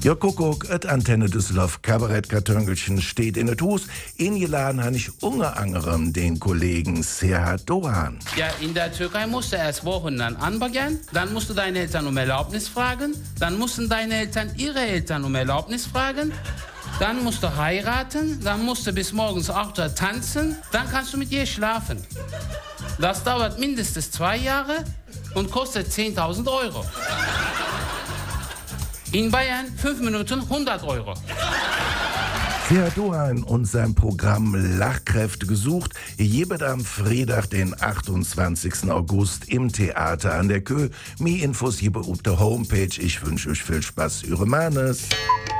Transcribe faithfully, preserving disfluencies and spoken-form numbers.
Ja, Kuckuck, et Antenne Düsseldorf Kabarettkartöngelchen steht in et Hus. Ingeladen han ich unter anderem den Kollegen Serhat Doğan. Ja, in der Türkei musst du erst Wochen dann anbaggern, dann musst du deine Eltern um Erlaubnis fragen, dann mussten deine Eltern ihre Eltern um Erlaubnis fragen, dann musst du heiraten, dann musst du bis morgens acht Uhr tanzen, dann kannst du mit ihr schlafen. Das dauert mindestens zwei Jahre und kostet zehntausend Euro. In Bayern fünf Minuten hundert Euro. Serhat Doğan und sein Programm Lachkräfte gesucht, jebet am Freitag, den achtundzwanzigsten August im Theater an der Köh. Mehr Infos hier auf der Homepage. Ich wünsche euch viel Spaß, Eure Manes.